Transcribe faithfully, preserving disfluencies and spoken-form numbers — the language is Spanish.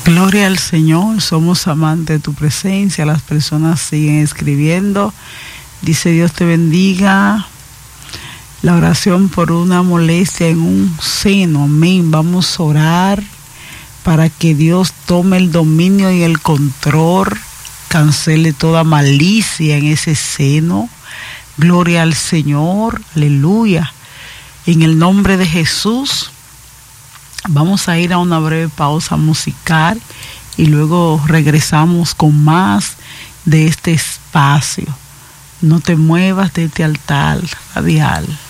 Gloria al Señor, somos amantes de tu presencia. Las personas siguen escribiendo. Dice: Dios te bendiga. La oración por una molestia en un seno. Amén. Vamos a orar para que Dios tome el dominio y el control, cancele toda malicia en ese seno. Gloria al Señor, aleluya. En el nombre de Jesús, vamos a ir a una breve pausa musical y luego regresamos con más de este espacio. No te muevas de este altar radial.